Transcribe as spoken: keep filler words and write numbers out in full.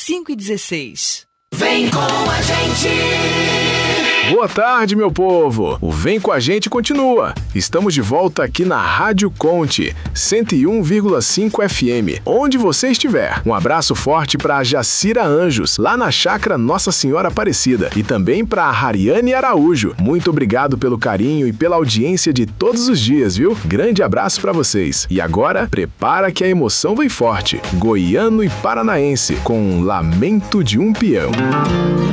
cinco e dezesseis. Vem com a gente! Boa tarde, meu povo! O Vem com a Gente continua. Estamos de volta aqui na Rádio Conte, cento e um vírgula cinco F M, onde você estiver. Um abraço forte para a Jacira Anjos, lá na Chácara Nossa Senhora Aparecida, e também para a Hariane Araújo. Muito obrigado pelo carinho e pela audiência de todos os dias, viu? Grande abraço para vocês. E agora, prepara que a emoção vem forte. Goiano e Paranaense, com Lamento de um Peão.